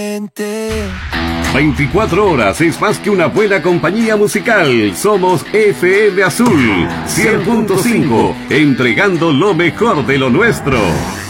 24 horas es más que una buena compañía musical. Somos FM Azul 100.5, entregando lo mejor de lo nuestro.